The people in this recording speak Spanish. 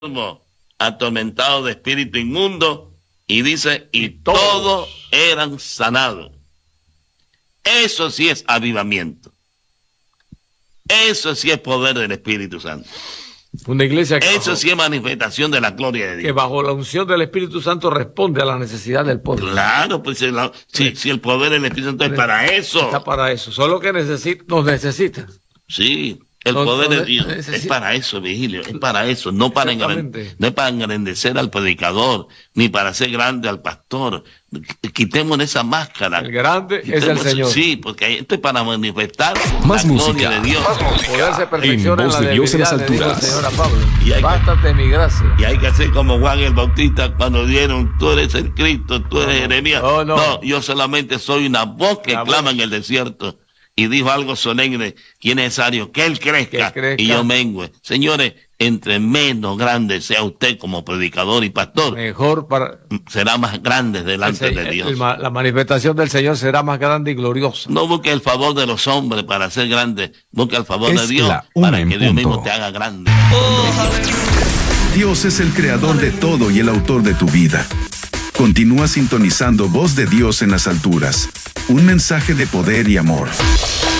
atormentado de espíritu inmundo, y dice, y todos eran sanados. Eso sí es avivamiento. Eso sí es poder del Espíritu Santo. Una iglesia que eso sí es manifestación de la gloria de Dios. Que bajo la unción del Espíritu Santo responde a la necesidad del pueblo. Claro, pues si el poder del Espíritu Santo es para eso. Está para eso. Solo que nos necesita. Sí. El poder de Dios es para eso, Vigilio, es para eso, no para engrandecer al predicador, ni para hacer grande al pastor. Quitemos esa máscara. El grande es el Señor. Sí, porque esto es para manifestar más la música, gloria de Dios. Poderse perfecciona en voz de Dios en las alturas. Bástate mi gracia. Y hay que hacer como Juan el Bautista cuando dieron, tú eres el Cristo, tú eres Jeremías. No, yo solamente soy una voz que clama en el desierto. Y dijo algo solemne, que es necesario que él crezca y yo mengue. Señores, entre menos grande sea usted como predicador y pastor, mejor será más grande delante de Dios. La manifestación del Señor será más grande y gloriosa. No busque el favor de los hombres para ser grande, busque el favor de Dios para que Dios mismo te haga grande. Dios es el creador de todo y el autor de tu vida. Continúa sintonizando Voz de Dios en las alturas. Un mensaje de poder y amor.